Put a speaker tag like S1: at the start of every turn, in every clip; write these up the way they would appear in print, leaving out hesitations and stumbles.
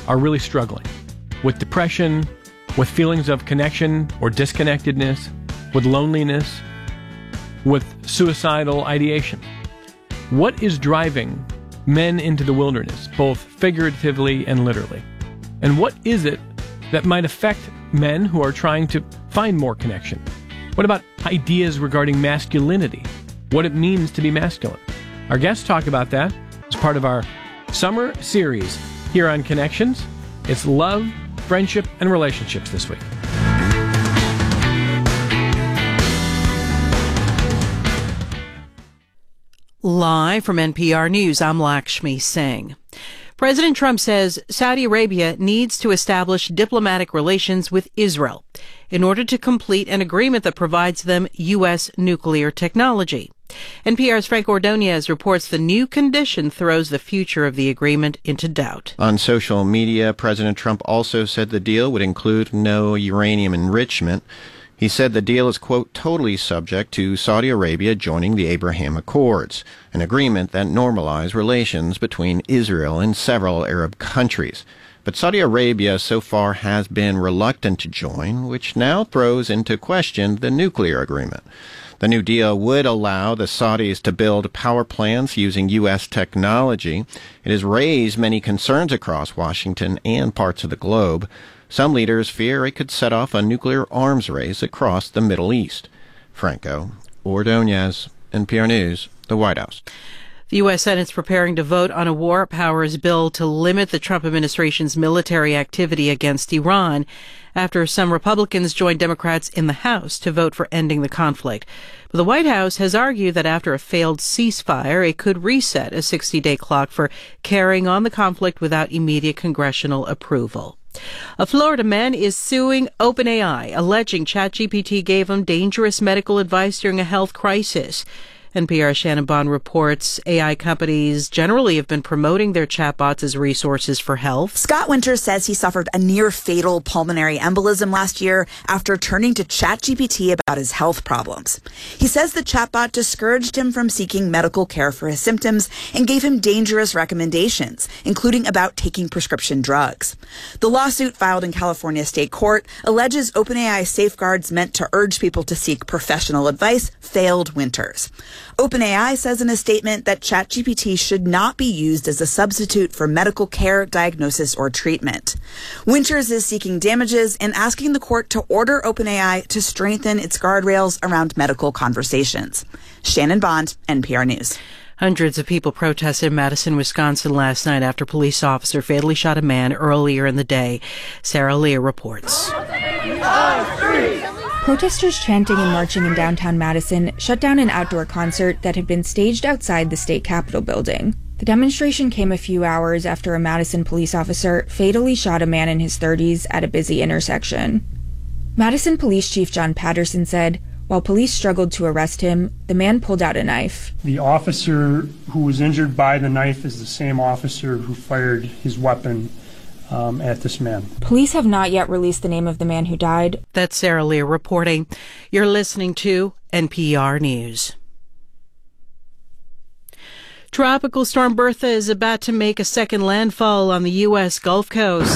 S1: are really struggling with depression, with feelings of connection or disconnectedness, with loneliness, with suicidal ideation. What is driving men into the wilderness, both figuratively and literally? And what is it that might affect men who are trying to find more connection? What about ideas regarding masculinity? What it means to be masculine? Our guests talk about that as part of our summer series here on Connections. It's love, friendship, and relationships this week.
S2: Live from NPR News, I'm Lakshmi Singh. President Trump says Saudi Arabia needs to establish diplomatic relations with Israel in order to complete an agreement that provides them U.S. nuclear technology. NPR's Frank Ordonez reports the new condition throws the future of the agreement into doubt.
S3: On social media, President Trump also said the deal would include no uranium enrichment. He said the deal is, quote, totally subject to Saudi Arabia joining the Abraham Accords, an agreement that normalized relations between Israel and several Arab countries. But Saudi Arabia so far has been reluctant to join, which now throws into question the nuclear agreement. The new deal would allow the Saudis to build power plants using U.S. technology. It has raised many concerns across Washington and parts of the globe. Some leaders fear it could set off a nuclear arms race across the Middle East. Franco Ordonez, NPR News, the White House.
S2: The U.S. Senate's preparing to vote on a war powers bill to limit the Trump administration's military activity against Iran after some Republicans joined Democrats in the House to vote for ending the conflict. But the White House has argued that after a failed ceasefire, it could reset a 60-day clock for carrying on the conflict without immediate congressional approval. A Florida man is suing OpenAI, alleging ChatGPT gave him dangerous medical advice during a health crisis. NPR's Shannon Bond reports AI companies generally have been promoting their chatbots as resources for health.
S4: Scott Winters says he suffered a near-fatal pulmonary embolism last year after turning to ChatGPT about his health problems. He says the chatbot discouraged him from seeking medical care for his symptoms and gave him dangerous recommendations, including about taking prescription drugs. The lawsuit filed in California state court alleges OpenAI safeguards meant to urge people to seek professional advice failed Winters. OpenAI says in a statement that ChatGPT should not be used as a substitute for medical care, diagnosis, or treatment. Winters is seeking damages and asking the court to order OpenAI to strengthen its guardrails around medical conversations. Shannon Bond, NPR News.
S2: Hundreds of people protested in Madison, Wisconsin last night after a police officer fatally shot a man earlier in the day. Sarah Leah reports.
S5: Protesters chanting and marching in downtown Madison shut down an outdoor concert that had been staged outside the state capitol building. The demonstration came a few hours after a Madison police officer fatally shot a man in his 30s at a busy intersection. Madison Police Chief John Patterson said, while police struggled to arrest him, the man pulled out a knife.
S6: The officer who was injured by the knife is the same officer who fired his weapon at this man.
S5: Police have not yet released the name of the man who died.
S2: That's Sarah Leah reporting. You're listening to NPR News. Tropical Storm Bertha is about to make a second landfall on the U.S. Gulf Coast.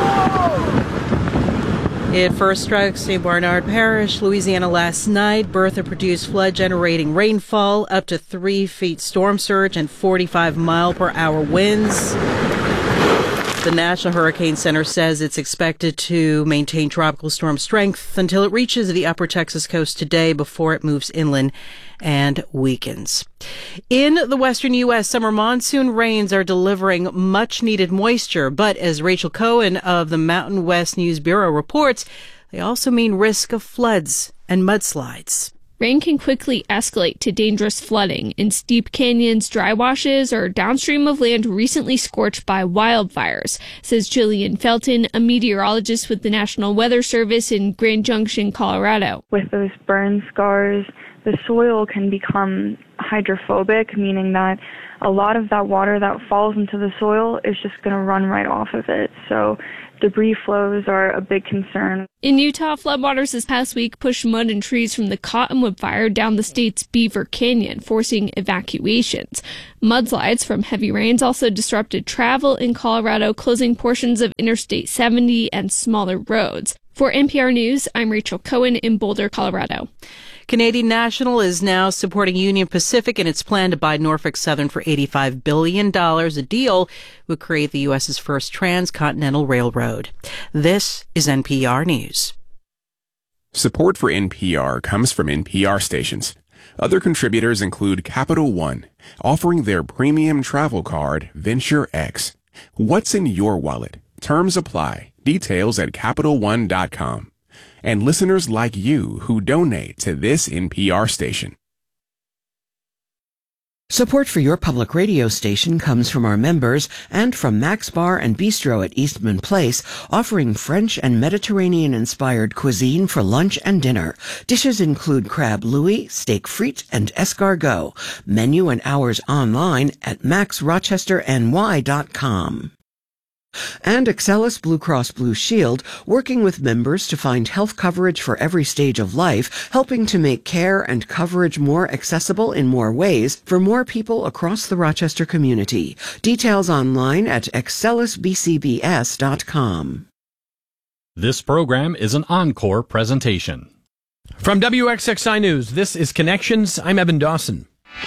S2: It first struck St. Bernard Parish, Louisiana last night. Bertha produced flood-generating rainfall, up to 3 feet storm surge, and 45-mile-per-hour winds. The National Hurricane Center says it's expected to maintain tropical storm strength until it reaches the upper Texas coast today before it moves inland and weakens. In the western U.S., summer monsoon rains are delivering much-needed moisture, but as Rachel Cohen of the Mountain West News Bureau reports, they also mean risk of floods and mudslides.
S7: Rain can quickly escalate to dangerous flooding in steep canyons, dry washes, or downstream of land recently scorched by wildfires, says Jillian Felton, a meteorologist with the National Weather Service in Grand Junction, Colorado.
S8: With those burn scars, the soil can become hydrophobic, meaning that a lot of that water that falls into the soil is just going to run right off of it. So debris flows are a big concern.
S7: In Utah, floodwaters this past week pushed mud and trees from the Cottonwood Fire down the state's Beaver Canyon, forcing evacuations. Mudslides from heavy rains also disrupted travel in Colorado, closing portions of Interstate 70 and smaller roads. For NPR News, I'm Rachel Cohen in Boulder, Colorado.
S2: Canadian National is now supporting Union Pacific in its plan to buy Norfolk Southern for $85 billion. A deal would create the U.S.'s first transcontinental railroad. This is NPR News.
S9: Support for NPR comes from NPR stations. Other contributors include Capital One, offering their premium travel card, Venture X. What's in your wallet? Terms apply. Details at CapitalOne.com. And listeners like you who donate to this NPR station.
S10: Support for your public radio station comes from our members and from Max Bar and Bistro at Eastman Place, offering French and Mediterranean-inspired cuisine for lunch and dinner. Dishes include crab louis, steak frite, and escargot. Menu and hours online at maxrochesterny.com. And Excellus Blue Cross Blue Shield, working with members to find health coverage for every stage of life, helping to make care and coverage more accessible in more ways for more people across the Rochester community. Details online at excellusbcbs.com.
S11: This program is an encore presentation.
S1: From WXXI News, this is Connections. I'm Evan Dawson.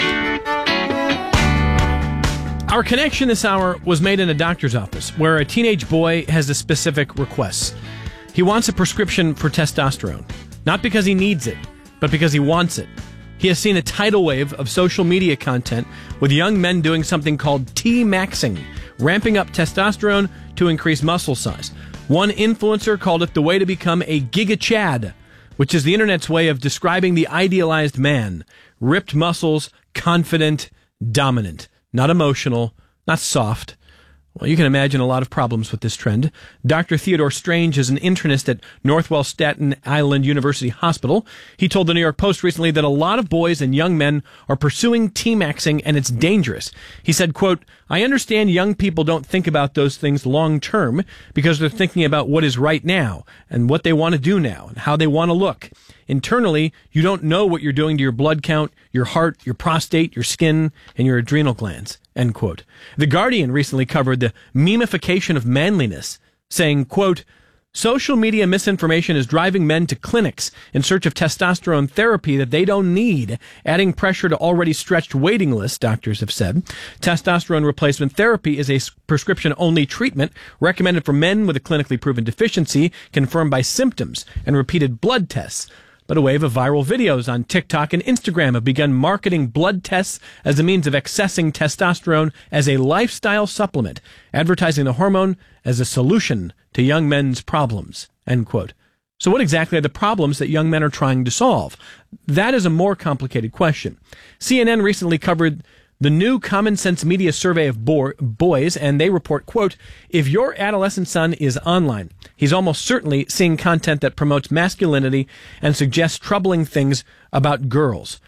S1: Our connection this hour was made in a doctor's office where a teenage boy has a specific request. He wants a prescription for testosterone, not because he needs it, but because he wants it. He has seen a tidal wave of social media content with young men doing something called T-maxing, ramping up testosterone to increase muscle size. One influencer called it the way to become a Giga Chad, which is the internet's way of describing the idealized man. Ripped muscles, confident, dominant. Not emotional, not soft. Well, you can imagine a lot of problems with this trend. Dr. Theodore Strange is an internist at Northwell Staten Island University Hospital. He told the New York Post recently that a lot of boys and young men are pursuing T-maxing and it's dangerous. He said, quote, I understand young people don't think about those things long term because they're thinking about what is right now and what they want to do now and how they want to look. Internally, you don't know what you're doing to your blood count, your heart, your prostate, your skin, and your adrenal glands, end quote. The Guardian recently covered the memification of manliness, saying, quote, social media misinformation is driving men to clinics in search of testosterone therapy that they don't need, adding pressure to already stretched waiting lists, doctors have said. Testosterone replacement therapy is a prescription-only treatment recommended for men with a clinically proven deficiency confirmed by symptoms and repeated blood tests. But a wave of viral videos on TikTok and Instagram have begun marketing blood tests as a means of accessing testosterone as a lifestyle supplement, advertising the hormone as a solution to young men's problems, end quote. So what exactly are the problems that young men are trying to solve? That is a more complicated question. CNN recently covered the new Common Sense Media survey of boys, and they report, quote, if your adolescent son is online, he's almost certainly seeing content that promotes masculinity and suggests troubling things about girls.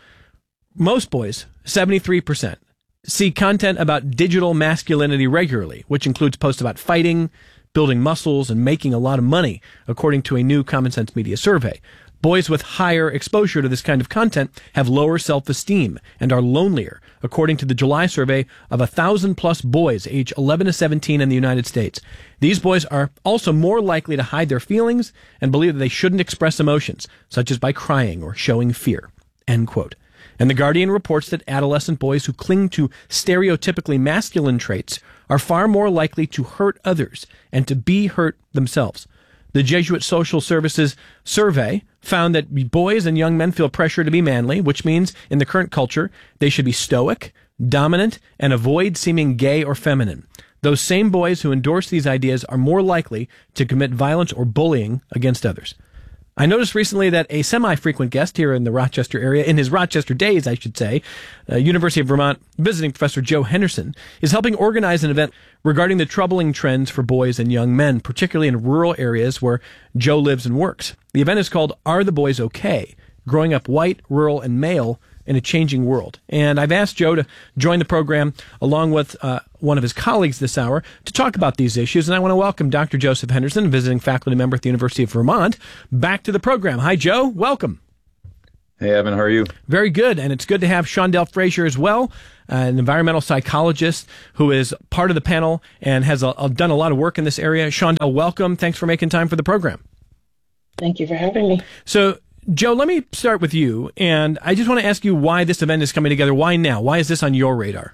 S1: Most boys, 73%, see content about digital masculinity regularly, which includes posts about fighting, building muscles, and making a lot of money, according to a new Common Sense Media survey. Boys with higher exposure to this kind of content have lower self-esteem and are lonelier, according to the July survey of 1,000-plus boys age 11 to 17 in the United States. These boys are also more likely to hide their feelings and believe that they shouldn't express emotions, such as by crying or showing fear, end quote. And The Guardian reports that adolescent boys who cling to stereotypically masculine traits are far more likely to hurt others and to be hurt themselves. The Jesuit Social Services survey found that boys and young men feel pressure to be manly, which means in the current culture, they should be stoic, dominant, and avoid seeming gay or feminine. Those same boys who endorse these ideas are more likely to commit violence or bullying against others. I noticed recently that a semi-frequent guest here in the Rochester area, in his Rochester days, I should say, University of Vermont visiting professor Joe Henderson, is helping organize an event regarding the troubling trends for boys and young men, particularly in rural areas where Joe lives and works. The event is called Are the Boys Okay? growing up white, rural, and male in a changing world. And I've asked Joe to join the program along with one of his colleagues this hour to talk about these issues. And I want to welcome Dr. Joseph Henderson, visiting faculty member at the University of Vermont, back to the program. Hi, Joe. Welcome.
S12: Hey, Evan. How are you?
S1: Very good. And it's good to have Shondell Frazier as well, an environmental psychologist who is part of the panel and has done a lot of work in this area. Shondell, welcome. Thanks for making time for the program.
S13: Thank you for having me.
S1: So, Joe, let me start with you, and I just want to ask you why this event is coming together. Why now? Why is this on your radar?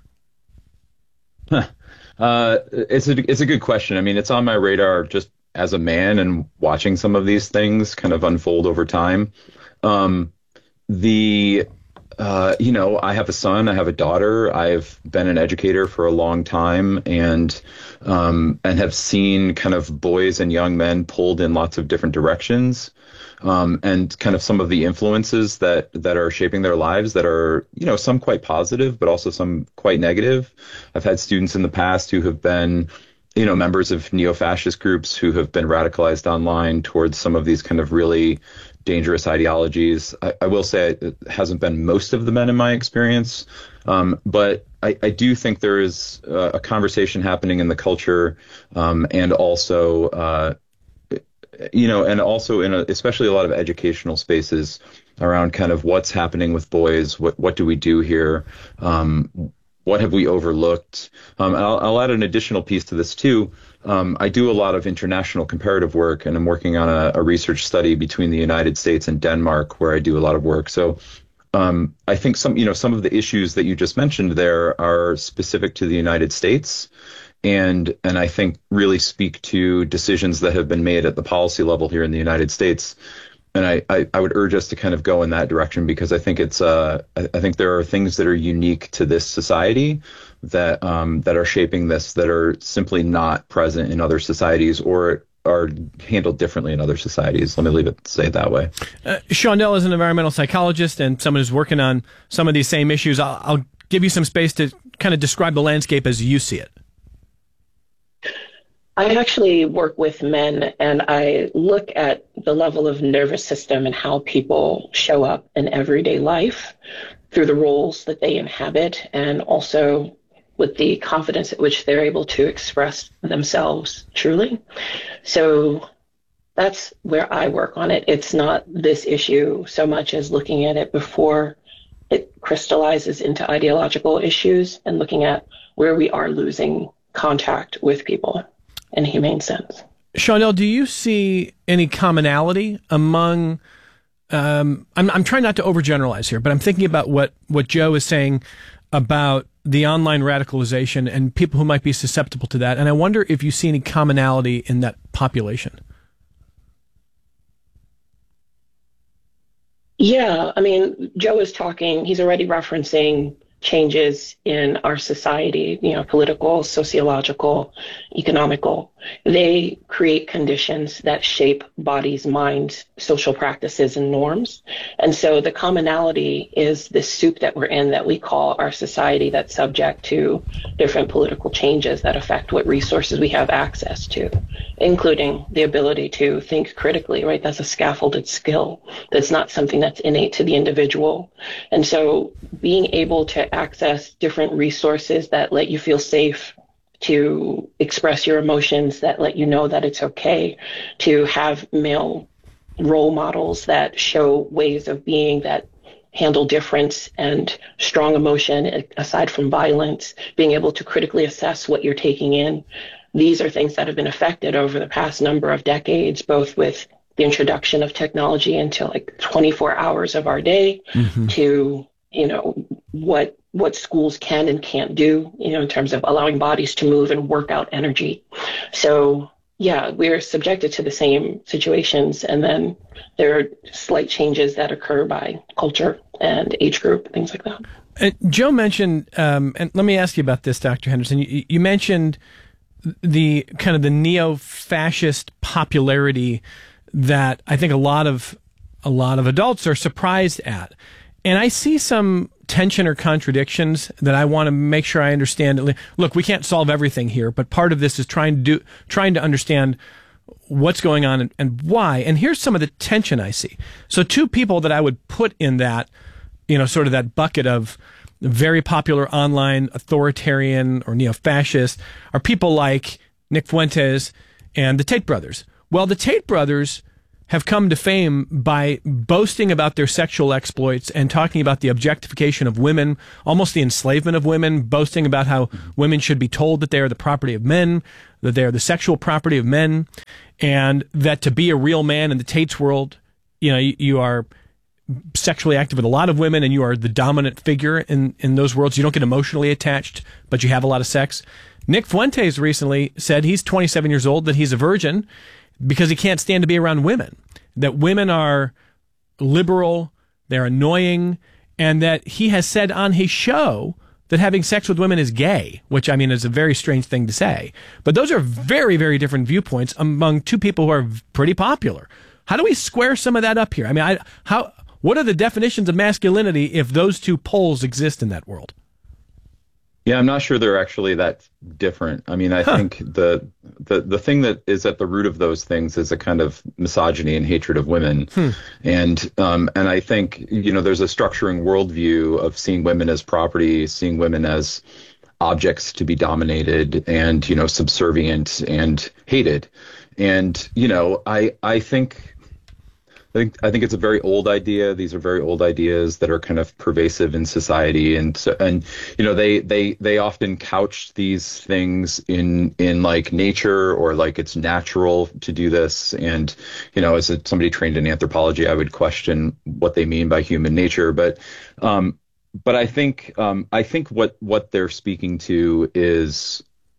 S12: It's a good question. I mean, it's on my radar just as a man and watching some of these things kind of unfold over time. I have a son, I have a daughter. I've been an educator for a long time and have seen kind of boys and young men pulled in lots of different directions. And kind of some of the influences that are shaping their lives that are, some quite positive, but also some quite negative. I've had students in the past who have been, members of neo-fascist groups who have been radicalized online towards some of these kind of really dangerous ideologies. I will say it hasn't been most of the men in my experience, but I do think there is a conversation happening in the culture, and also especially a lot of educational spaces around kind of what's happening with boys. What do we do here? What have we overlooked? I'll add an additional piece to this too. I do a lot of international comparative work, and I'm working on a research study between the United States and Denmark, where I do a lot of work. So I think some of the issues that you just mentioned there are specific to the United States. And I think really speak to decisions that have been made at the policy level here in the United States. And I would urge us to kind of go in that direction, because I think I think there are things that are unique to this society that are shaping this, that are simply not present in other societies or are handled differently in other societies. Let me say it that way.
S1: Shondell is an environmental psychologist and someone who's working on some of these same issues. I'll give you some space to kind of describe the landscape as you see it.
S13: I actually work with men, and I look at the level of nervous system and how people show up in everyday life through the roles that they inhabit, and also with the confidence at which they're able to express themselves truly. So that's where I work on it. It's not this issue so much as looking at it before it crystallizes into ideological issues and looking at where we are losing contact with people in a humane sense.
S1: Shondell, do you see any commonality among, I'm trying not to overgeneralize here, but I'm thinking about what Joe is saying about the online radicalization and people who might be susceptible to that. And I wonder if you see any commonality in that population.
S13: Yeah, I mean, Joe is talking, he's already referencing changes in our society, political, sociological, economical. They create conditions that shape bodies, minds, social practices, and norms. And so the commonality is this soup that we're in that we call our society, that's subject to different political changes that affect what resources we have access to, including the ability to think critically, right? That's a scaffolded skill. That's not something that's innate to the individual. And so being able to access different resources that let you feel safe, to express your emotions, that let you know that it's okay, to have male role models that show ways of being that handle difference and strong emotion aside from violence, being able to critically assess what you're taking in. These are things that have been affected over the past number of decades, both with the introduction of technology into like 24 hours of our day, to, what schools can and can't do, in terms of allowing bodies to move and work out energy. So yeah, we're subjected to the same situations, and then there are slight changes that occur by culture and age group, things like that.
S1: Joe mentioned, and let me ask you about this, Dr. Henderson. You mentioned the kind of the neo-fascist popularity that I think a lot of adults are surprised at. And I see some tension or contradictions that I want to make sure I understand. Look, we can't solve everything here, but part of this is trying to understand what's going on and why. And here's some of the tension I see. So two people that I would put in that, sort of that bucket of very popular online authoritarian or neo-fascist are people like Nick Fuentes and the Tate brothers. Well, the Tate brothers have come to fame by boasting about their sexual exploits and talking about the objectification of women, almost the enslavement of women, boasting about how women should be told that they are the property of men, that they are the sexual property of men, and that to be a real man in the Tate's world, you are sexually active with a lot of women and you are the dominant figure in those worlds. You don't get emotionally attached, but you have a lot of sex. Nick Fuentes recently said he's 27 years old, that he's a virgin because he can't stand to be around women, that women are liberal, they're annoying, and that he has said on his show that having sex with women is gay, which, is a very strange thing to say. But those are very, very different viewpoints among two people who are pretty popular. How do we square some of that up here? What are the definitions of masculinity if those two poles exist in that world?
S12: Yeah, I'm not sure they're actually that different. I think the thing that is at the root of those things is a kind of misogyny and hatred of women. And I think, there's a structuring worldview of seeing women as property, seeing women as objects to be dominated and, subservient and hated. And, I think it's a very old idea. These are very old ideas that are kind of pervasive in society, and they often couch these things in like nature or like it's natural to do this. And as somebody trained in anthropology, I would question what they mean by human nature. But I think what they're speaking to is,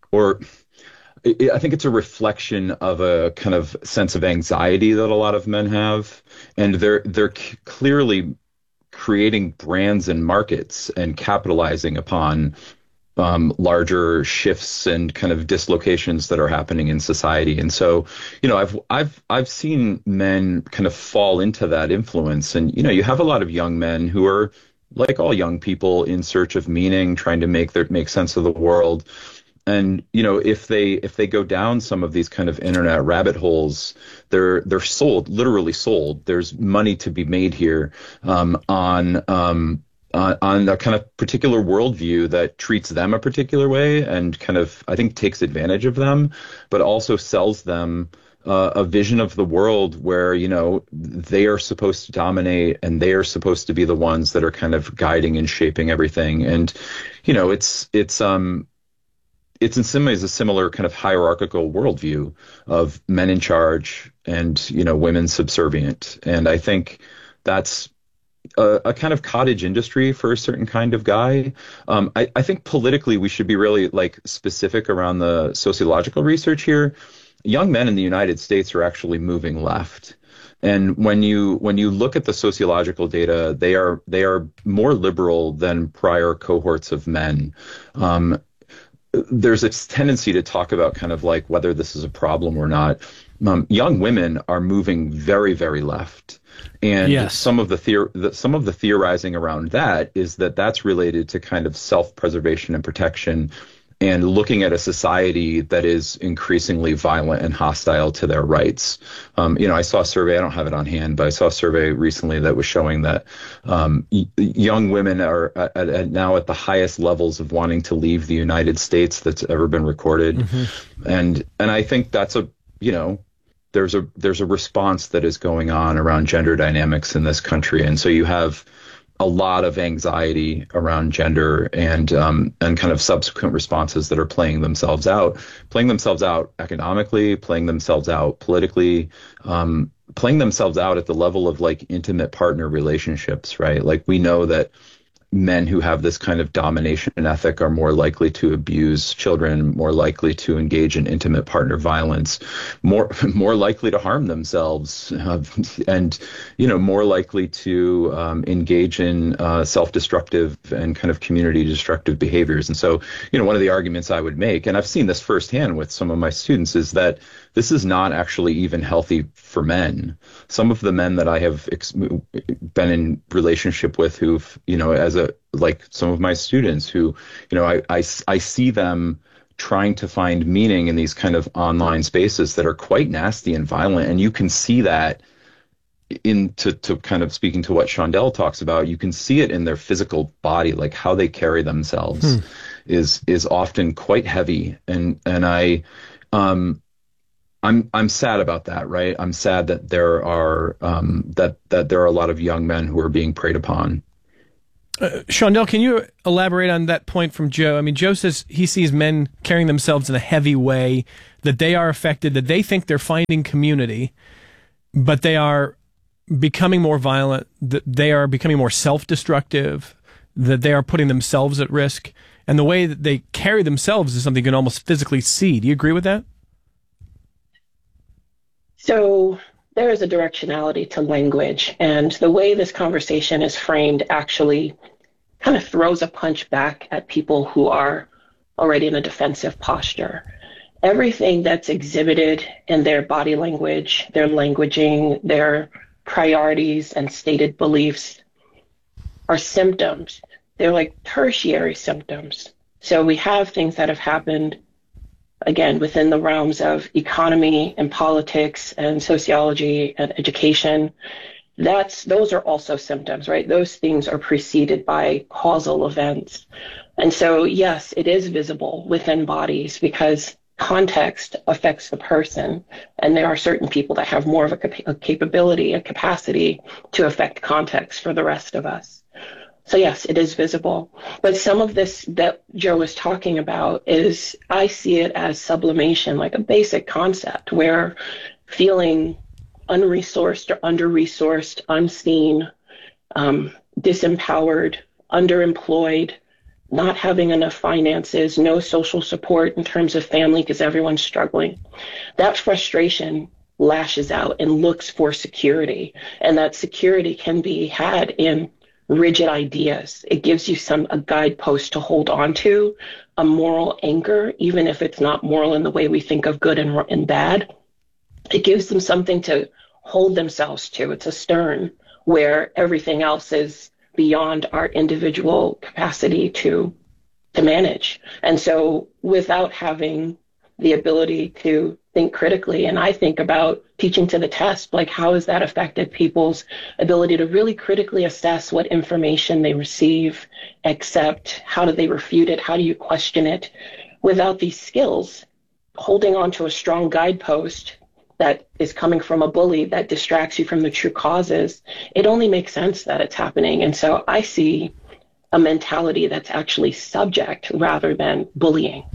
S12: I think it's a reflection of a kind of sense of anxiety that a lot of men have, and they're clearly creating brands and markets and capitalizing upon larger shifts and kind of dislocations that are happening in society. And so, I've seen men kind of fall into that influence, and you have a lot of young men who are like all young people in search of meaning, trying to make sense of the world. And, if they go down some of these kind of internet rabbit holes, they're sold, literally sold. There's money to be made here on a kind of particular worldview that treats them a particular way and kind of, I think, takes advantage of them, but also sells them a vision of the world where, they are supposed to dominate and they are supposed to be the ones that are kind of guiding and shaping everything. And, it's in some ways a similar kind of hierarchical worldview of men in charge and, women subservient. And I think that's a kind of cottage industry for a certain kind of guy. I think politically we should be really specific around the sociological research here. Young men in the United States are actually moving left. And when you look at the sociological data, they are more liberal than prior cohorts of men. There's a tendency to talk about kind of like whether this is a problem or not. Young women are moving very, very left. And yes, some of the theorizing around that is that that's related to kind of self-preservation and protection and looking at a society that is increasingly violent and hostile to their rights. I saw a survey, I don't have it on hand, but I saw a survey recently that was showing that young women are now at the highest levels of wanting to leave the United States that's ever been recorded. Mm-hmm. And I think that's there's a response that is going on around gender dynamics in this country. And so you have a lot of anxiety around gender and kind of subsequent responses that are playing themselves out economically, playing themselves out politically, playing themselves out at the level of intimate partner relationships, right? We know that men who have this kind of domination ethic are more likely to abuse children, more likely to engage in intimate partner violence, more likely to harm themselves, and more likely to engage in self-destructive and kind of community destructive behaviors. And so, one of the arguments I would make, and I've seen this firsthand with some of my students, is that this is not actually even healthy for men. Some of the men that I have been in relationship with who've, some of my students who, I see them trying to find meaning in these kind of online spaces that are quite nasty and violent. And you can see that to kind of speaking to what Shondell talks about, you can see it in their physical body, like how they carry themselves is often quite heavy. And I'm sad about that, right? I'm sad that there are that there are a lot of young men who are being preyed upon.
S1: Shondell, can you elaborate on that point from Joe? I mean, Joe says he sees men carrying themselves in a heavy way, that they are affected, that they think they're finding community, but they are becoming more violent, that they are becoming more self-destructive, that they are putting themselves at risk, and the way that they carry themselves is something you can almost physically see. Do you agree with that?
S13: So there is a directionality to language, and the way this conversation is framed actually kind of throws a punch back at people who are already in a defensive posture. Everything that's exhibited in their body language, their languaging, their priorities and stated beliefs are symptoms. They're like tertiary symptoms. So we have things that have happened, again, within the realms of economy and politics and sociology and education. Those are also symptoms, right? Those things are preceded by causal events. And so, yes, it is visible within bodies because context affects the person. And there are certain people that have more of a capability, a capacity to affect context for the rest of us. So yes, it is visible. But some of this that Joe was talking about is, I see it as sublimation, like a basic concept where feeling unresourced or under-resourced, unseen, disempowered, underemployed, not having enough finances, no social support in terms of family because everyone's struggling. That frustration lashes out and looks for security. And that security can be had in rigid ideas. It gives you a guidepost to hold on to, a moral anchor, even if it's not moral in the way we think of good and bad. It gives them something to hold themselves to. It's a stern where everything else is beyond our individual capacity to manage. And so without having the ability to think critically, and I think about teaching to the test, like how has that affected people's ability to really critically assess what information they receive, accept, how do they refute it, how do you question it? Without these skills, holding on to a strong guidepost that is coming from a bully that distracts you from the true causes, it only makes sense that it's happening. And so I see a mentality that's actually subject rather than bullying.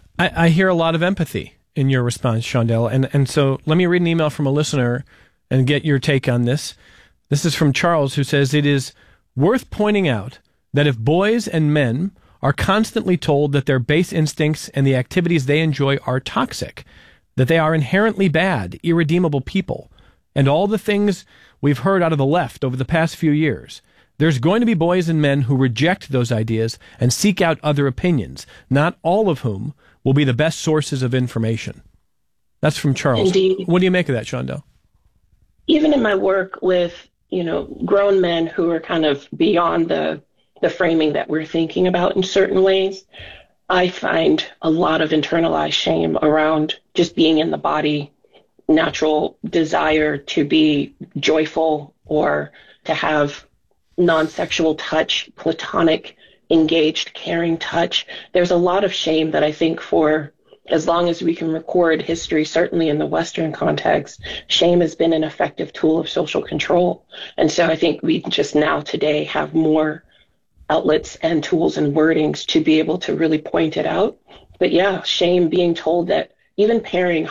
S1: I hear a lot of empathy in your response, Shondell. And so let me read an email from a listener and get your take on this. This is from Charles, who says, it is worth pointing out that if boys and men are constantly told that their base instincts and the activities they enjoy are toxic, that they are inherently bad, irredeemable people, and all the things we've heard out of the left over the past few years, there's going to be boys and men who reject those ideas and seek out other opinions, not all of whom will be the best sources of information. That's from Charles.
S13: Indeed.
S1: What do you make of that, Shondell?
S13: Even in my work with, grown men who are kind of beyond the framing that we're thinking about in certain ways, I find a lot of internalized shame around just being in the body, natural desire to be joyful or to have non-sexual touch, platonic, engaged, caring touch. There's a lot of shame that I think for as long as we can record history, certainly in the Western context, shame has been an effective tool of social control. And so I think we just now today have more outlets and tools and wordings to be able to really point it out. But yeah, shame, being told that even pairing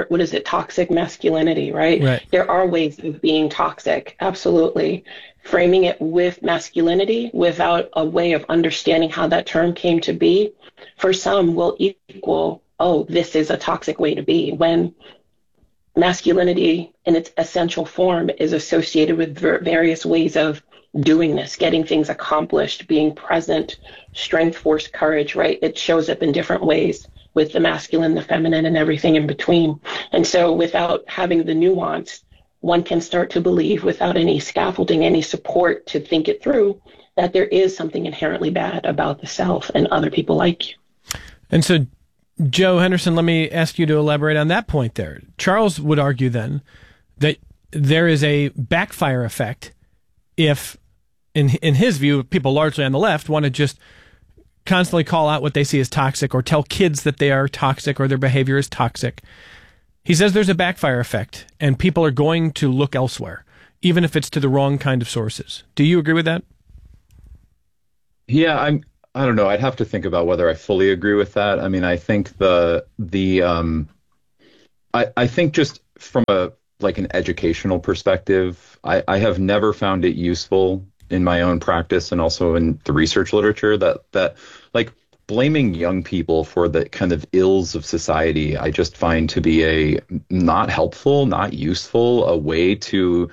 S13: toxic masculinity, right? There are ways of being toxic, absolutely. Framing it with masculinity without a way of understanding how that term came to be, for some will equal, oh, this is a toxic way to be, when masculinity in its essential form is associated with various ways of doing this, getting things accomplished, being present, strength, force, courage, right? It shows up in different ways with the masculine, the feminine, and everything in between. And so without having the nuance, one can start to believe, without any scaffolding, any support to think it through, that there is something inherently bad about the self and other people like you.
S1: And so Joe Henderson, let me ask you to elaborate on that point there. Charles would argue then that there is a backfire effect if, in his view, people largely on the left want to just constantly call out what they see as toxic or tell kids that they are toxic or their behavior is toxic. He says there's a backfire effect and people are going to look elsewhere, even if it's to the wrong kind of sources. Do you agree with that?
S12: Yeah, I don't know. I'd have to think about whether I fully agree with that. I mean, I think I think just from an educational perspective, I have never found it useful in my own practice and also in the research literature that like blaming young people for the kind of ills of society, I just find to be a not helpful, not useful, a way to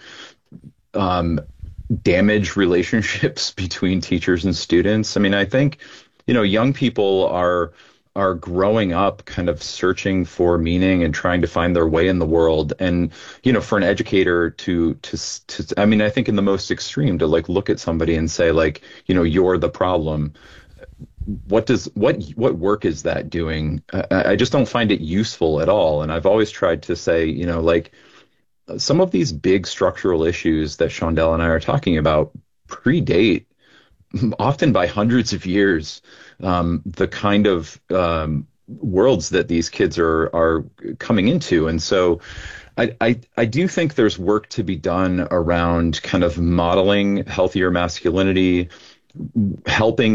S12: damage relationships between teachers and students. I mean, I think, young people are growing up kind of searching for meaning and trying to find their way in the world. And, for an educator to I mean, I think in the most extreme to look at somebody and say you're the problem. What work is that doing? I just don't find it useful at all. And I've always tried to say, some of these big structural issues that Shondell and I are talking about predate, often by hundreds of years, the kind of worlds that these kids are coming into. And so I do think there's work to be done around kind of modeling healthier masculinity, helping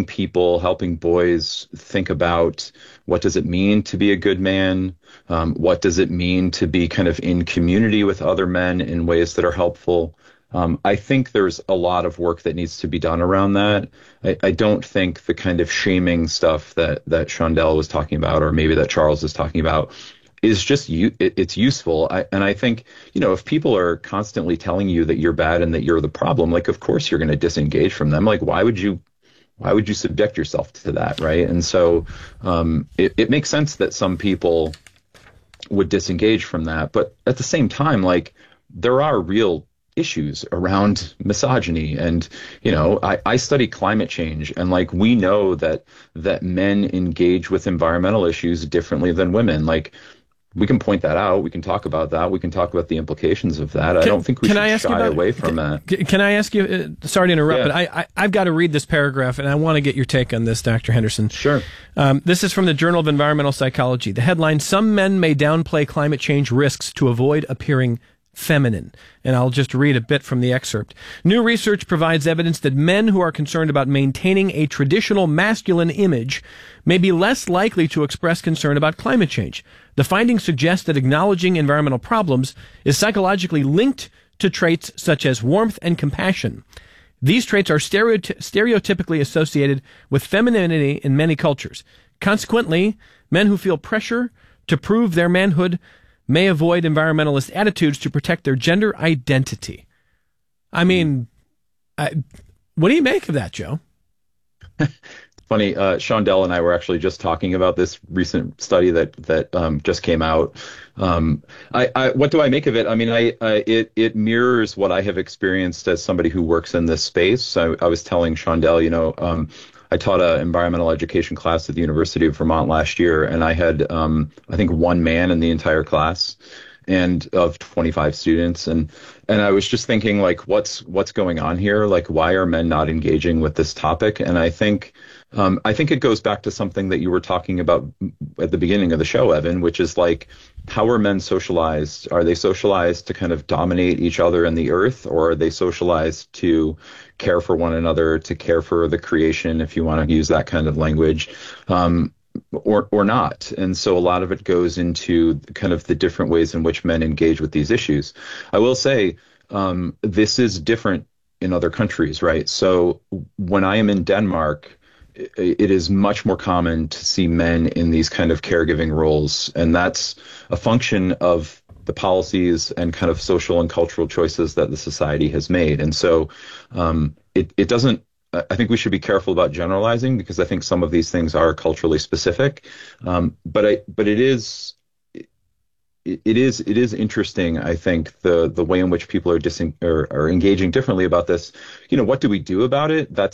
S12: boys think about what does it mean to be a good man? What does it mean to be kind of in community with other men in ways that are helpful? I think there's a lot of work that needs to be done around that. I don't think the kind of shaming stuff that Shondell was talking about, or maybe that Charles is talking about, is just it's useful. And I think, if people are constantly telling you that you're bad and that you're the problem, of course you're going to disengage from them. Why would you subject yourself to that, right? And so it makes sense that some people would disengage from that. But at the same time, there are real issues around misogyny. And, I study climate change, and we know that men engage with environmental issues differently than women. We can point that out. We can talk about that. We can talk about the implications of that. I don't think we should shy away from that.
S1: Can I ask you, sorry to interrupt, but I've got to read this paragraph, and I want to get your take on this, Dr. Henderson.
S12: Sure.
S1: This is from the Journal of Environmental Psychology. The headline, "Some men may downplay climate change risks to avoid appearing feminine." And I'll just read a bit from the excerpt. "New research provides evidence that men who are concerned about maintaining a traditional masculine image may be less likely to express concern about climate change. The findings suggest that acknowledging environmental problems is psychologically linked to traits such as warmth and compassion. These traits are stereotypically associated with femininity in many cultures. Consequently, men who feel pressure to prove their manhood may avoid environmentalist attitudes to protect their gender identity." I mean, what do you make of that, Joe?
S12: Funny, Shondell and I were actually just talking about this recent study that just came out. What do I make of it? I mean, it mirrors what I have experienced as somebody who works in this space. I was telling Shondell, I taught an environmental education class at the University of Vermont last year, and I had, I think, one man in the entire class, and of 25 students, and I was just thinking, what's going on here? Why are men not engaging with this topic? And I think it goes back to something that you were talking about at the beginning of the show, Evan, which is how are men socialized? Are they socialized to kind of dominate each other in the earth, or are they socialized to care for one another, to care for the creation, if you want to use that kind of language, or not? And so a lot of it goes into kind of the different ways in which men engage with these issues. I will say this is different in other countries, right? So when I am in Denmark, it is much more common to see men in these kind of caregiving roles, and that's a function of the policies and kind of social and cultural choices that the society has made. And so it doesn't, I think we should be careful about generalizing, because I think some of these things are culturally specific. But it is interesting, I think, the way in which people are engaging differently about this. What do we do about it? That's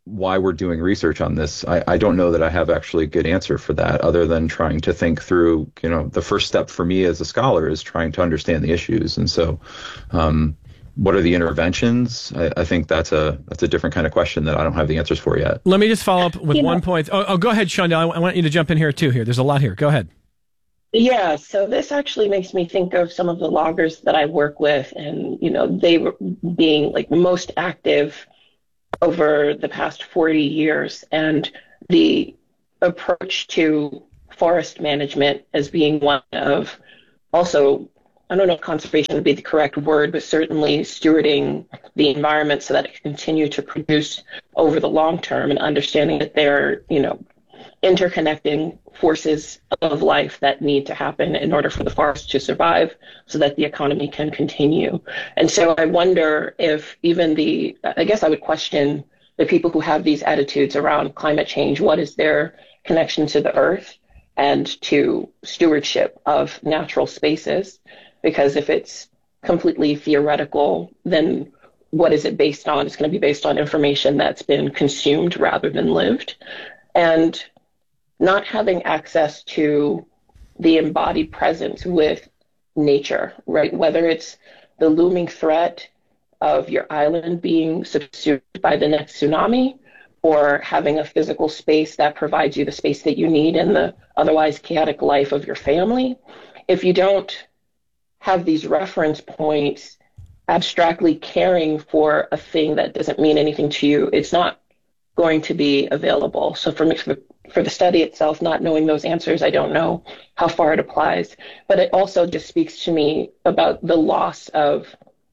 S12: why we're doing research on this. I don't know that I have actually a good answer for that, other than trying to think through, the first step for me as a scholar is trying to understand the issues. And so, what are the interventions? I think that's a different kind of question that I don't have the answers for yet.
S1: Let me just follow up with one point. Oh, go ahead, Shondell. I want you to jump in here too. There's a lot here. Go ahead.
S13: Yeah, so this actually makes me think of some of the loggers that I work with, and they were being like most active over the past 40 years, and the approach to forest management as being one of also, I don't know if conservation would be the correct word, but certainly stewarding the environment so that it can continue to produce over the long term, and understanding that they're, interconnecting forces of life that need to happen in order for the forest to survive so that the economy can continue. And so I wonder if even I guess I would question the people who have these attitudes around climate change. What is their connection to the earth and to stewardship of natural spaces? Because if it's completely theoretical, then what is it based on? It's going to be based on information that's been consumed rather than lived. And not having access to the embodied presence with nature, right? Whether it's the looming threat of your island being subsumed by the next tsunami, or having a physical space that provides you the space that you need in the otherwise chaotic life of your family. If you don't have these reference points, abstractly caring for a thing that doesn't mean anything to you, it's not going to be available. So for me, for the study itself, not knowing those answers, I don't know how far it applies. But it also just speaks to me about the loss of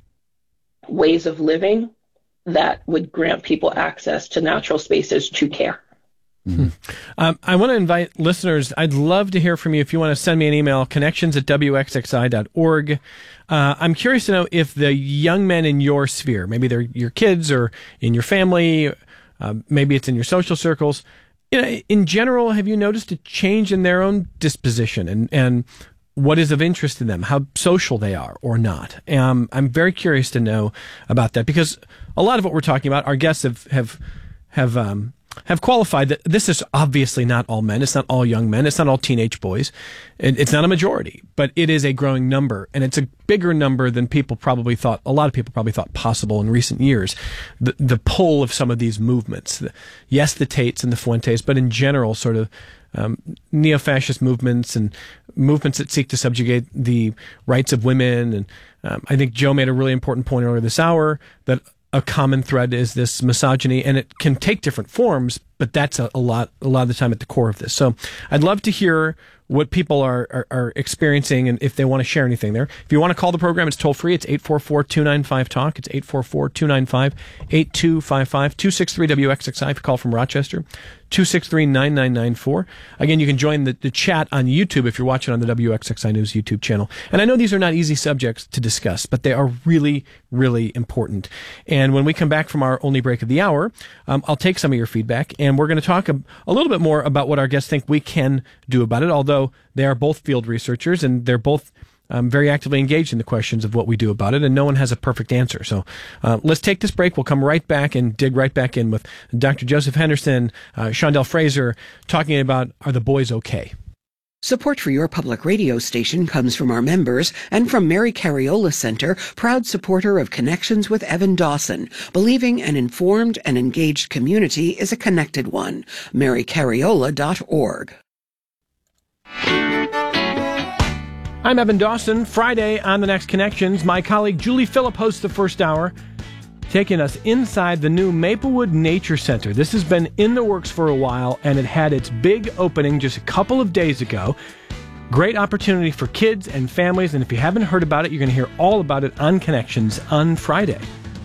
S13: ways of living that would grant people access to natural spaces to care.
S1: Mm-hmm. I want to invite listeners. I'd love to hear from you. If you want to send me an email, connections@wxxi.org. I'm curious to know if the young men in your sphere, maybe they're your kids or in your family, maybe it's in your social circles, in general, have you noticed a change in their own disposition and what is of interest to them, how social they are or not? I'm very curious to know about that, because a lot of what we're talking about, our guests have qualified that this is obviously not all men. It's not all young men. It's not all teenage boys. It's not a majority, but it is a growing number, and it's a bigger number than people probably thought. A lot of people probably thought possible in recent years. The pull of some of these movements, yes, the Tates and the Fuentes, but in general, sort of neo-fascist movements and movements that seek to subjugate the rights of women. And I think Joe made a really important point earlier this hour that a common thread is this misogyny, and it can take different forms, but that's a lot of the time at the core of this. So I'd love to hear what people are experiencing and if they want to share anything there. If you want to call the program, it's toll free. It's 844-295-TALK. It's 844-295-8255. 263-WXXI if you call from Rochester. 263-9994. Again, you can join the chat on YouTube if you're watching on the WXXI News YouTube channel. And I know these are not easy subjects to discuss, but they are really, really important. And when we come back from our only break of the hour, I'll take some of your feedback, and we're going to talk a little bit more about what our guests think we can do about it, although they are both field researchers and they're both very actively engaged in the questions of what we do about it, and no one has a perfect answer. So let's take this break. We'll come right back and dig right back in with Dr. Joseph Henderson, Shondell Fraser, talking about Are the Boys Okay?
S10: Support for your public radio station comes from our members and from Mary Cariola Center, proud supporter of Connections with Evan Dawson, believing an informed and engaged community is a connected one. MaryCariola.org.
S1: I'm Evan Dawson. Friday on The Next Connections, my colleague Julie Phillip hosts the first hour, taking us inside the new Maplewood Nature Center. This has been in the works for a while, and it had its big opening just a couple of days ago. Great opportunity for kids and families, and if you haven't heard about it, you're going to hear all about it on Connections on Friday.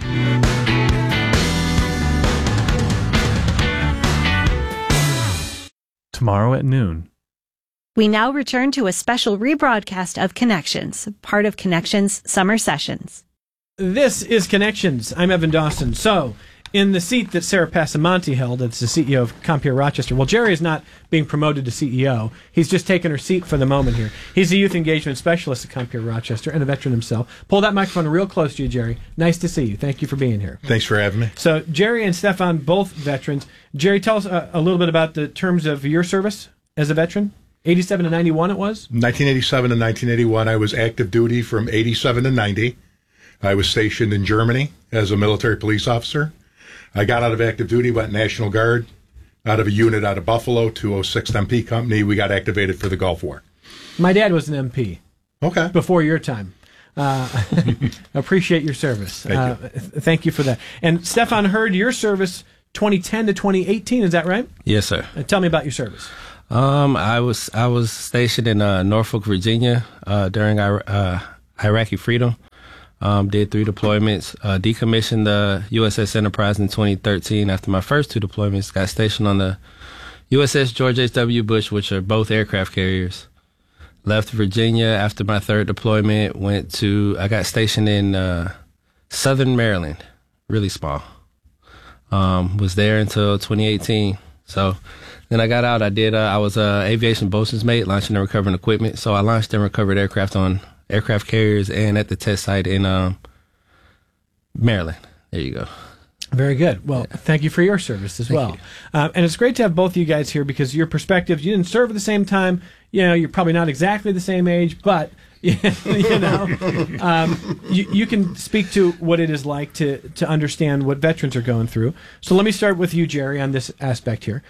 S14: Tomorrow at noon.
S15: We now return to a special rebroadcast of Connections, part of Connections Summer Sessions.
S1: This is Connections. I'm Evan Dawson. So, in the seat that Sarah Passamonte held as the CEO of Compeer Rochester. Well, Jerry is not being promoted to CEO. He's just taken her seat for the moment here. He's a youth engagement specialist at Compeer Rochester and a veteran himself. Pull that microphone real close to you, Jerry. Nice to see you. Thank you for being here.
S16: Thanks for having me.
S1: So Jerry and Stefan, both veterans. Jerry, tell us a little bit about the terms of your service as a veteran. 87 to 91 it was?
S16: 1987 to 1981, I was active duty from 87 to 90. I was stationed in Germany as a military police officer. I got out of active duty, went National Guard, out of a unit out of Buffalo, 206th MP Company. We got activated for the Gulf War.
S1: My dad was an MP.
S16: Okay.
S1: Before your time. Appreciate your service. Thank you for that. And Stefan, heard your service 2010 to 2018, is that right?
S17: Yes, sir.
S1: Tell me about your service.
S17: I was stationed in Norfolk, Virginia during Iraqi freedom. Did 3 deployments, decommissioned the USS Enterprise in 2013. After my first 2 deployments, got stationed on the USS George H.W. Bush, which are both aircraft carriers. Left Virginia after my 3rd deployment, I got stationed in Southern Maryland, really small. Was there until 2018. So then I got out. I was aviation bosun's mate, launching and recovering equipment. So I launched and recovered aircraft on aircraft carriers and at the test site in Maryland. There you go.
S1: Very good. Well, thank you for your service as well. And it's great to have both of you guys here because your perspectives, you didn't serve at the same time. You know, you're probably not exactly the same age, but, you can speak to what it is like to understand what veterans are going through. So let me start with you, Jerry, on this aspect here.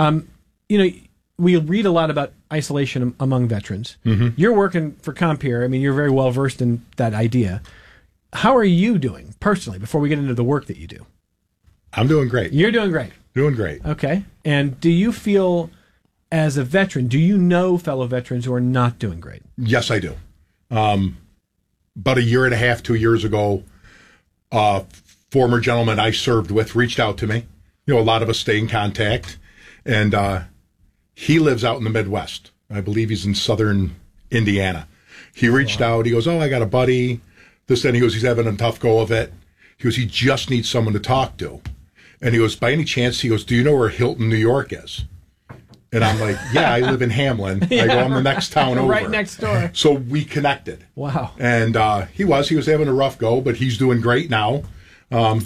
S1: We read a lot about isolation among veterans. Mm-hmm. You're working for Compeer. I mean, you're very well versed in that idea. How are you doing personally before we get into the work that you do?
S16: I'm doing great.
S1: You're doing great.
S16: Doing great.
S1: Okay. And do you feel, as a veteran, do you know fellow veterans who are not doing great?
S16: Yes, I do. About 1.5 years, 2 years ago, a former gentleman I served with reached out to me. You know, a lot of us stay in contact. And he lives out in the Midwest. I believe he's in southern Indiana. He reached out. He goes, I got a buddy. He goes, he's having a tough go of it. He goes, he just needs someone to talk to. And he goes, by any chance, he goes, do you know where Hilton, New York is? And I'm like, yeah, I live in Hamlin. I go, I'm the next town over.
S1: Right next door.
S16: So we connected.
S1: Wow.
S16: And he was having a rough go, but he's doing great now. As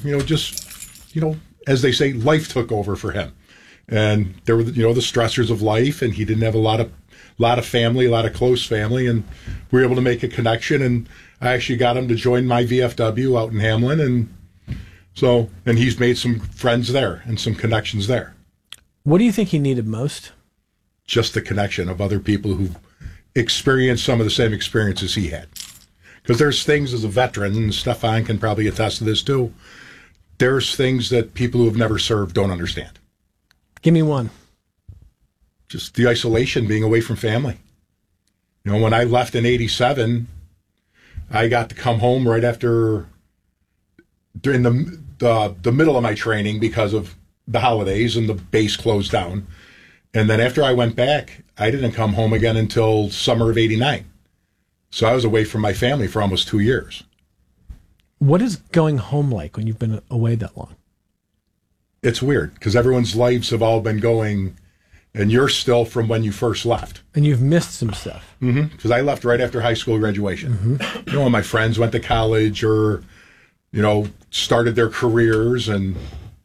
S16: they say, life took over for him. And there were, the stressors of life, and he didn't have a lot of family, a lot of close family, and we were able to make a connection. And I actually got him to join my VFW out in Hamlin, and he's made some friends there and some connections there.
S1: What do you think he needed most?
S16: Just the connection of other people who've experienced some of the same experiences he had. Because there's things as a veteran, and Stefan can probably attest to this too, there's things that people who have never served don't understand.
S1: Give me one.
S16: Just the isolation, being away from family. When I left in 87, I got to come home right after, during the middle of my training because of the holidays and the base closed down. And then after I went back, I didn't come home again until summer of 89. So I was away from my family for almost 2 years.
S1: What is going home like when you've been away that long?
S16: It's weird because everyone's lives have all been going, and you're still from when you first left.
S1: And you've missed some stuff.
S16: Mm-hmm. Because I left right after high school graduation. Mm-hmm. When my friends went to college or, started their careers, and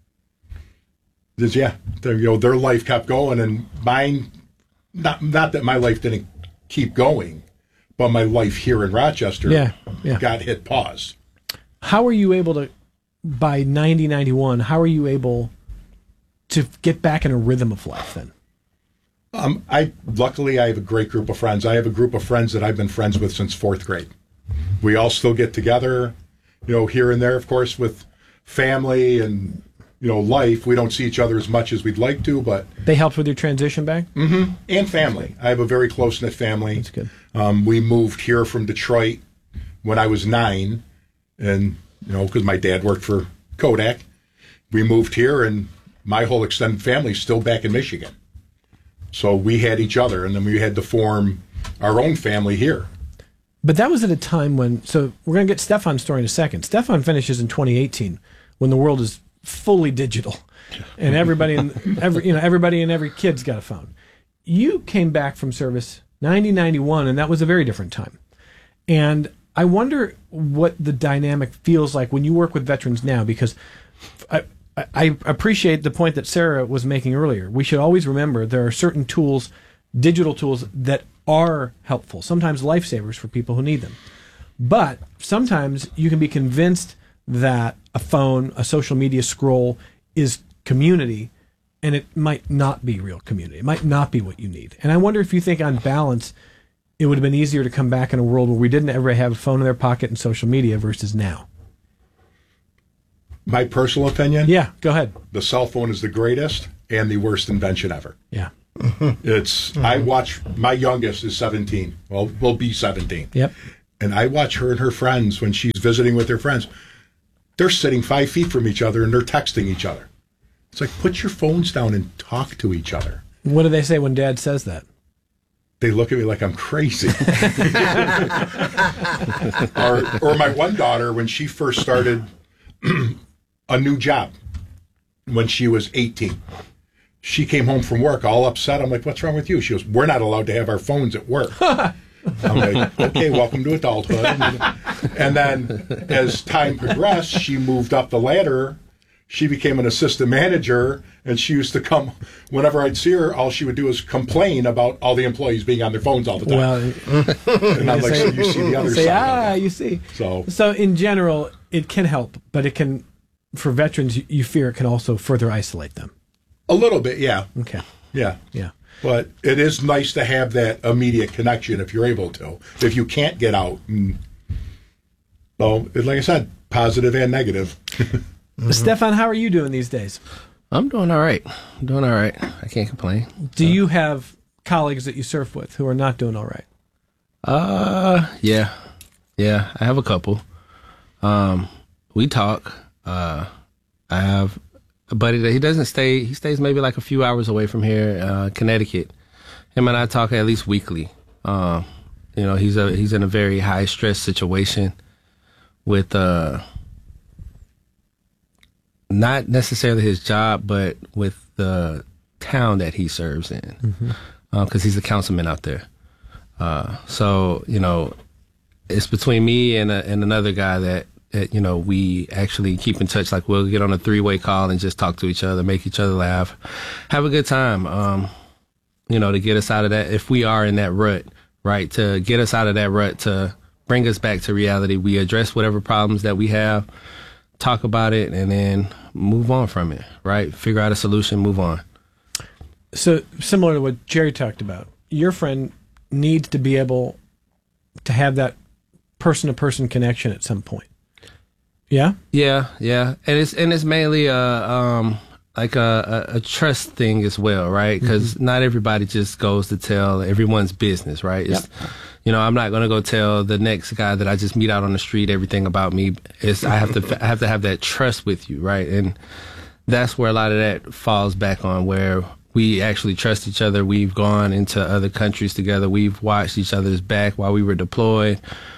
S16: their life kept going, and mine, not that my life didn't keep going, but my life here in Rochester got hit pause.
S1: How are you able to, by 91, how are you able to get back in a rhythm of life then?
S16: Luckily, I have a great group of friends. I have a group of friends that I've been friends with since 4th grade. We all still get together, here and there, of course, with family and, life. We don't see each other as much as we'd like to, but...
S1: They helped with your transition back?
S16: Mm-hmm. And family. I have a very close-knit family.
S1: That's good.
S16: We moved here from Detroit when I was 9, and, because my dad worked for Kodak. We moved here, and my whole extended family is still back in Michigan. So we had each other, and then we had to form our own family here.
S1: But that was at a time when, so we're going to get Stefan's story in a second. Stefan finishes in 2018 when the world is fully digital, and everybody and every kid's got a phone. You came back from service 1991, and that was a very different time. And I wonder what the dynamic feels like when you work with veterans now, because I appreciate the point that Sarah was making earlier. We should always remember there are certain tools, digital tools, that are helpful, sometimes lifesavers for people who need them. But sometimes you can be convinced that a phone, a social media scroll is community, and it might not be real community. It might not be what you need. And I wonder if you think on balance, it would have been easier to come back in a world where we didn't ever have a phone in their pocket and social media versus now.
S16: My personal opinion?
S1: Yeah, go ahead.
S16: The cell phone is the greatest and the worst invention ever.
S1: Yeah.
S16: I watch, my youngest is 17. Well, will be 17.
S1: Yep.
S16: And I watch her and her friends when she's visiting with her friends. They're sitting 5 feet from each other and they're texting each other. It's like, put your phones down and talk to each other.
S1: What do they say when Dad says that?
S16: They look at me like I'm crazy. or my one daughter, when she first started a new job, when she was 18, she came home from work all upset. I'm like, what's wrong with you? She goes, we're not allowed to have our phones at work. I'm like, okay, welcome to adulthood. And then as time progressed, she moved up the ladder. She became an assistant manager, and she used to come, whenever I'd see her, all she would do is complain about all the employees being on their phones all the time.
S1: Well,
S16: and I'm like, so you see the other side.
S1: You see.
S16: So
S1: in general, it can help, but it can, for veterans, you fear it can also further isolate them.
S16: A little bit, yeah.
S1: Okay.
S16: Yeah.
S1: Yeah.
S16: But it is nice to have that immediate connection if you're able to. If you can't get out, well, like I said, positive and negative.
S1: Stefan, how are you doing these days?
S17: I'm doing all right. I can't complain.
S1: Do you have colleagues that you surf with who are not doing all right?
S17: Yeah. I have a couple. We talk. I have a buddy that he doesn't stay. He stays maybe like a few hours away from here, Connecticut. Him and I talk at least weekly. He's in a very high stress situation with not necessarily his job, but with the town that he serves in, because he's a councilman out there. So it's between me and another guy that we actually keep in touch. Like, we'll get on a 3-way call and just talk to each other, make each other laugh, have a good time. To get us out of that, if we are in that rut, right? To get us out of that rut, to bring us back to reality, we address whatever problems that we have, talk about it, and then move on from it, right? Figure out a solution, move on.
S1: So similar to what Jerry talked about, your friend needs to be able to have that person-to-person connection at some point. Yeah?
S17: Yeah. And it's mainly a trust thing as well, right? Because not everybody just goes to tell everyone's business, right? It's, I'm not going to go tell the next guy that I just meet out on the street everything about me. I have to have that trust with you, right? And that's where a lot of that falls back on, where we actually trust each other. We've gone into other countries together. We've watched each other's back while we were deployed.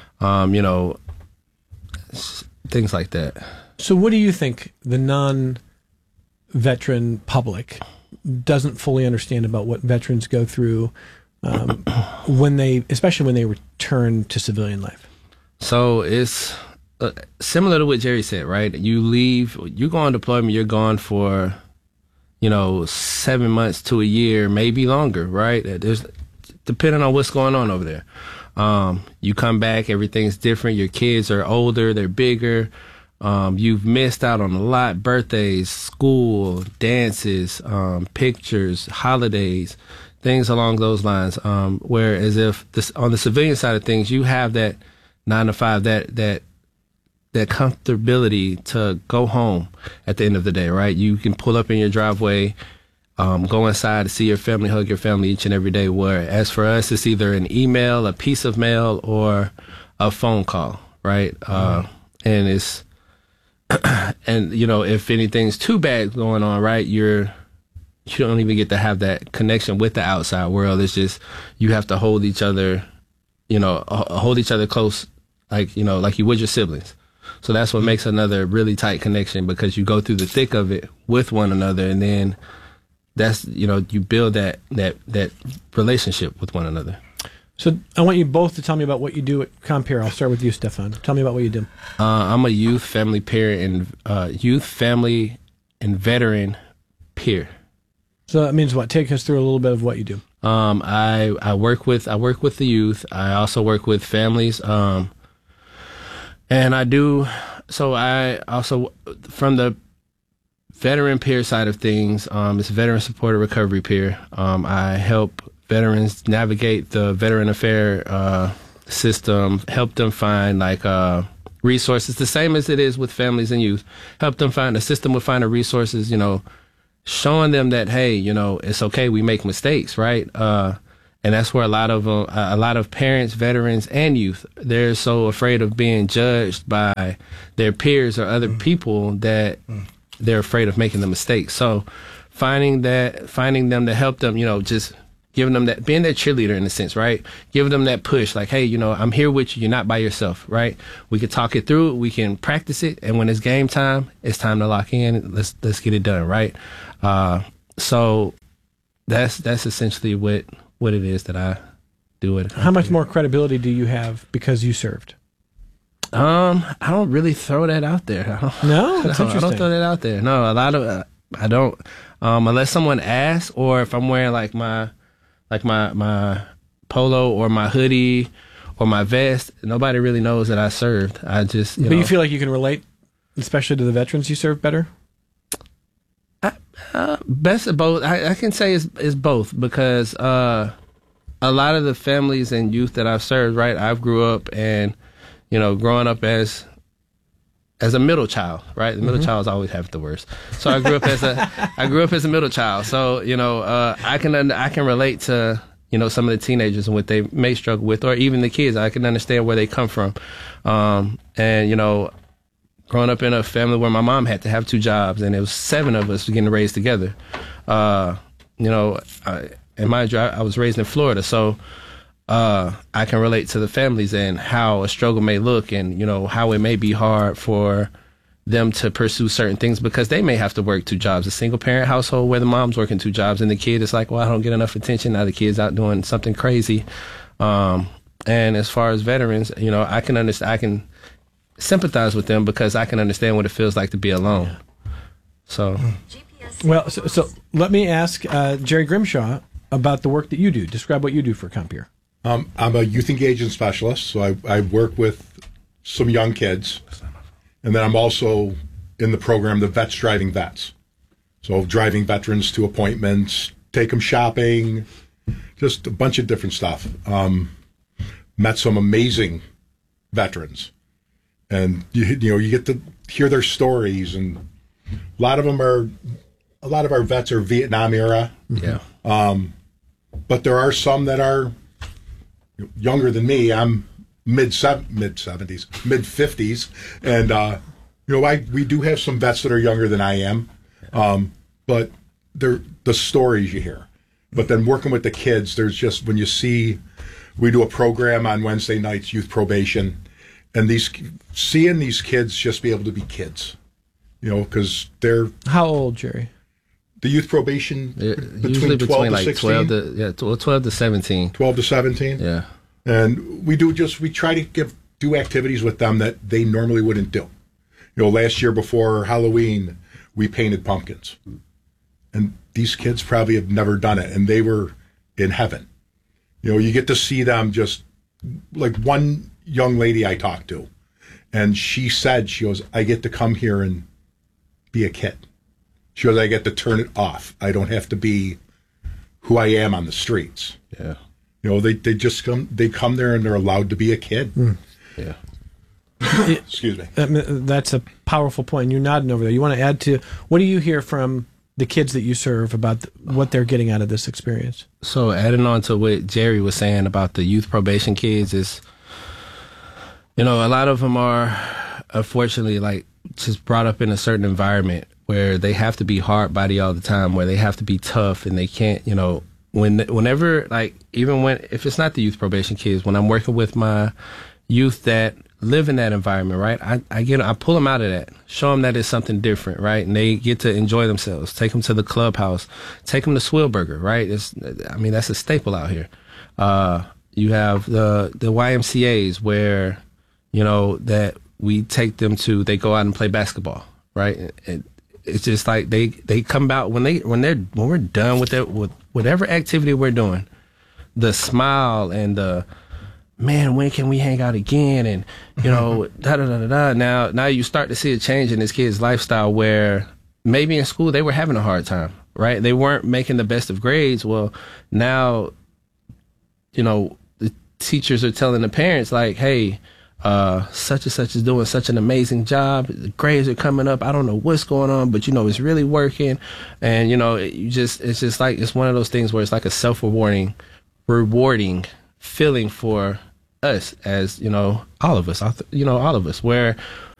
S17: Things like that.
S1: So what do you think the non-veteran public doesn't fully understand about what veterans go through especially when they return to civilian life?
S17: So it's similar to what Jerry said, right? You go on deployment, you're gone for, 7 months to a year, maybe longer, right? There's, depending on what's going on over there. You come back, everything's different. Your kids are older, they're bigger. You've missed out on a lot: birthdays, school, dances, pictures, holidays, things along those lines. Whereas if on the civilian side of things, you have that 9 to 5, that comfortability to go home at the end of the day, right? You can pull up in your driveway, go inside to see your family, hug your family each and every day. Whereas for us, it's either an email, a piece of mail, or a phone call, right? And it's, and if anything's too bad going on, right, you don't even get to have that connection with the outside world. It's just, you have to hold each other, hold each other close, like you would your siblings. So that's what makes another really tight connection, because you go through the thick of it with one another, and then that's, you build that relationship with one another.
S1: So I want you both to tell me about what you do at Compeer. I'll start with you, Stefan. Tell me about what you do.
S17: I'm a youth, family, and veteran peer.
S1: So that means what? Take us through a little bit of what you do.
S17: I work with the youth. I also work with families. And I also, from the veteran peer side of things, it's veteran supported recovery peer. I help veterans navigate the veteran affair system, help them find resources, the same as it is with families and youth. Help them find a system with finding resources, showing them that, hey, it's okay, we make mistakes, right? And that's where a lot of parents, veterans, and youth, they're so afraid of being judged by their peers or other people that they're afraid of making the mistake. So finding them to help them, just giving them that, being their cheerleader in a sense, right? Giving them that push, like, hey, I'm here with you. You're not by yourself, right? We can talk it through. We can practice it. And when it's game time, it's time to lock in. Let's get it done, right? So that's essentially what it is that I do it.
S1: How much more credibility do you have because you served?
S17: I don't really throw that out there.
S1: No? That's interesting.
S17: I don't throw that out there. No, a lot of I don't. Unless someone asks, or if I'm wearing my polo or my hoodie or my vest, nobody really knows that I served. I just,
S1: But you feel like you can relate, especially to the veterans you serve, better?
S17: Best of both. I can say it's both, because a lot of the families and youth that I've served, right, I've grew up and, growing up as a middle child, right? The middle childs always have it the worst. So I grew up as a middle child. So, I can relate to, some of the teenagers and what they may struggle with, or even the kids. I can understand where they come from. And, growing up in a family where my mom had to have 2 jobs, and it was 7 of us getting raised together. And mind you, I was raised in Florida, so I can relate to the families and how a struggle may look, and how it may be hard for them to pursue certain things because they may have to work 2 jobs. A single parent household where the mom's working 2 jobs and the kid is like, well, I don't get enough attention. Now the kid's out doing something crazy. And as far as veterans, I can understand. I can sympathize with them because I can understand what it feels like to be alone. So,
S1: well, so let me ask Jerry Grimshaw about the work that you do. Describe what you do for Compeer.
S16: I'm a youth engagement specialist, so I work with some young kids, and then I'm also in the program, the Vets Driving Vets. So driving veterans to appointments, take them shopping, just a bunch of different stuff. Met some amazing veterans, and you get to hear their stories, and a lot of our vets are Vietnam era.
S17: Yeah.
S16: But there are some that are younger than me. I'm mid-70s, mid-50s, and we do have some vets that are younger than I am, but they're the stories you hear. But then working with the kids, there's just, when you see, we do a program on Wednesday nights, youth probation, and seeing these kids just be able to be kids, because they're...
S1: How old, Jerry?
S16: The youth probation
S17: usually between
S16: 12 to 16?
S17: 12 to 17.
S16: 12 to 17?
S17: Yeah.
S16: And we try to do activities with them that they normally wouldn't do. Last year before Halloween, we painted pumpkins. And these kids probably have never done it, and they were in heaven. You get to see them, just like one young lady I talked to, and she goes, I get to come here and be a kid. She goes, I get to turn it off. I don't have to be who I am on the streets.
S17: Yeah.
S16: They just come there and they're allowed to be a kid.
S1: Mm.
S17: Yeah.
S16: Excuse me.
S1: That's a powerful point. You're nodding over there. You want to add to, what do you hear from the kids that you serve about what they're getting out of this experience?
S17: So adding on to what Jerry was saying about the youth probation kids is, a lot of them are unfortunately just brought up in a certain environment where they have to be hard body all the time, where they have to be tough, and they can't, whenever, if it's not the youth probation kids, when I'm working with my youth that live in that environment, right? I pull them out of that, show them that it's something different, right? And they get to enjoy themselves. Take them to the clubhouse, take them to Swillburger, right? That's a staple out here. You have the YMCAs where, that we take them to, they go out and play basketball, right? And it's just like they come out when we're done with whatever activity we're doing, the smile and the, man, when can we hang out again? And, Now you start to see a change in this kid's lifestyle where maybe in school they were having a hard time, right? They weren't making the best of grades. Well, now, the teachers are telling the parents like, hey, such and such is doing such an amazing job. The grades are coming up. I don't know what's going on, but it's really working. And, it's just like, it's one of those things where it's like a rewarding feeling for us as all of us where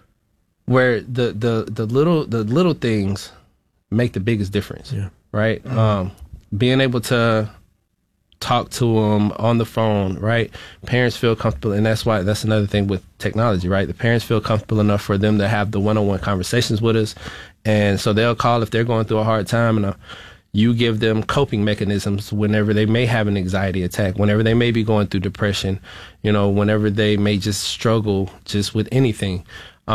S17: the little things make the biggest difference, right? Being able to talk to them on the phone, right? Parents feel comfortable, and that's another thing with technology, right? The parents feel comfortable enough for them to have the one-on-one conversations with us, and so they'll call if they're going through a hard time, and you give them coping mechanisms whenever they may have an anxiety attack, whenever they may be going through depression, whenever they may just struggle just with anything.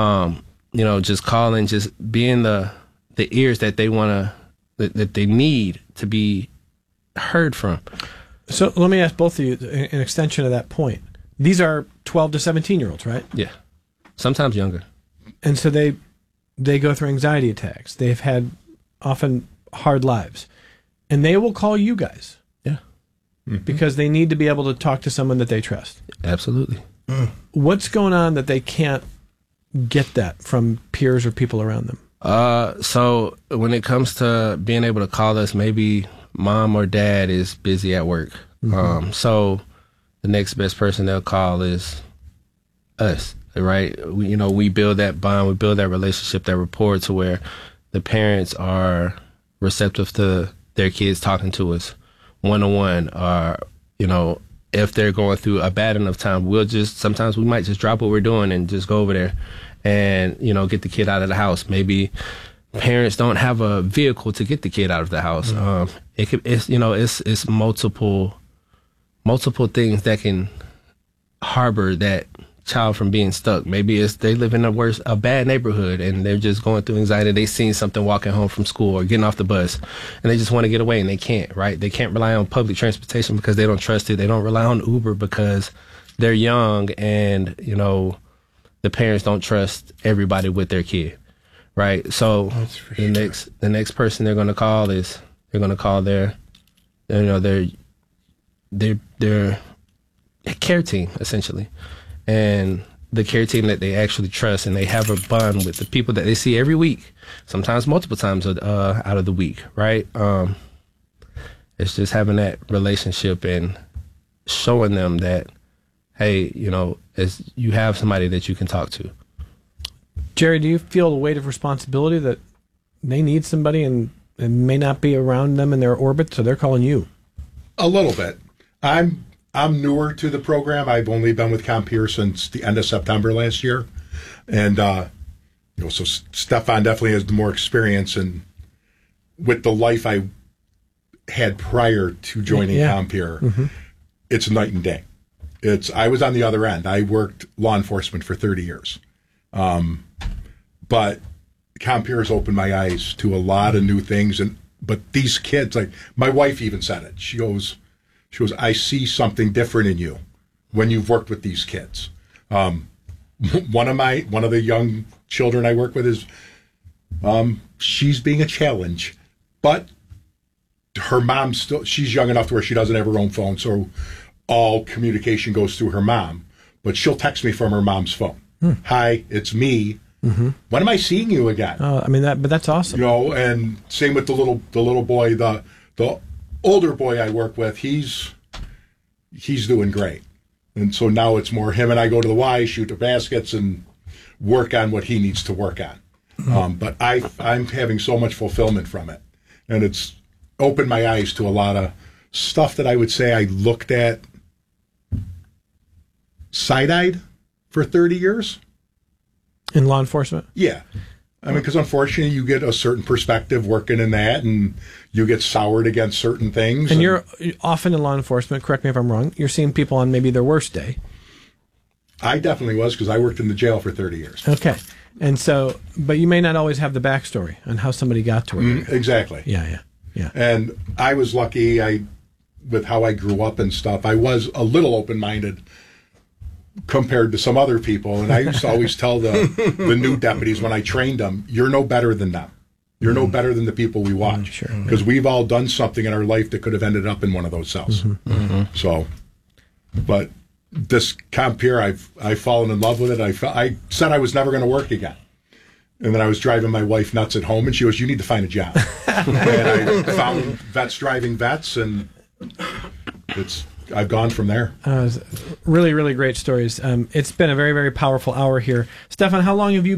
S17: Just calling, just being the ears that they that they need to be heard from.
S1: So let me ask both of you an extension of that point. These are 12 to 17-year-olds, right?
S17: Yeah. Sometimes younger.
S1: And so they go through anxiety attacks. They've had often hard lives, and they will call you guys, because they need to be able to talk to someone that they trust.
S17: Absolutely.
S1: What's going on that they can't get that from peers or people around them?
S17: So when it comes to being able to call us, maybe mom or dad is busy at work. So the next best person they'll call is us, right? We build that bond, we build that relationship, that rapport to where the parents are receptive to their kids talking to us one-on-one, or, if they're going through a bad enough time, sometimes we might just drop what we're doing and just go over there and, get the kid out of the house. Maybe parents don't have a vehicle to get the kid out of the house. It's multiple things that can harbor that child from being stuck. Maybe it's they live in a bad neighborhood and they're just going through anxiety. They've seen something walking home from school or getting off the bus and they just want to get away and they can't, right? They can't rely on public transportation because they don't trust it. They don't rely on Uber because they're young and, the parents don't trust everybody with their kid, right? So the next person they're going to call is they're going to call their care team, essentially. And the care team that they actually trust, and they have a bond with the people that they see every week, sometimes multiple times out of the week, right? It's just having that relationship and showing them that, hey, as you have somebody that you can talk to.
S1: Jerry, do you feel the weight of responsibility that they need somebody and it may not be around them in their orbit, so they're calling you?
S16: A little bit. I'm newer to the program. I've only been with Compeer since the end of September last year. And, so Stefan definitely has the more experience and with the life I had prior to joining Compeer, it's night and day. I was on the other end. I worked law enforcement for 30 years. But Compeer has opened my eyes to a lot of new things. But these kids, like my wife even said it. She goes, I see something different in you when you've worked with these kids. One of the young children I work with is, she's being a challenge, but her mom she's young enough to where she doesn't have her own phone. So all communication goes through her mom, but she'll text me from her mom's phone. Hi, it's me. When am I seeing you again?
S1: But that's awesome.
S16: And same with the little boy, the older boy I work with, he's doing great. And so now it's more him and I go to the Y, shoot the baskets, and work on what he needs to work on. But I'm having so much fulfillment from it. And it's opened my eyes to a lot of stuff that I would say I looked at side-eyed for 30 years.
S1: In law enforcement?
S16: Yeah. I mean, because unfortunately, you get a certain perspective working in that, and you get soured against certain things.
S1: And you're often in law enforcement, correct me if I'm wrong, you're seeing people on maybe their worst day.
S16: I definitely was, because I worked in the jail for 30 years.
S1: Okay. And so, but you may not always have the backstory on how somebody got to where they're
S16: Exactly.
S1: Yeah.
S16: And I was lucky, with how I grew up and stuff, I was a little open-minded compared to some other people. And I used to always tell the new deputies when I trained them, you're no better than them. You're no better than the people we watch. Because we've all done something in our life that could have ended up in one of those cells. So, but this comp here, I've fallen in love with it. I said I was never going to work again. And then I was driving my wife nuts at home, and she goes, you need to find a job. And I found Vets Driving Vets, and I've gone from there.
S1: Really, really great stories. It's been a very, very powerful hour here. Stefan, how long have you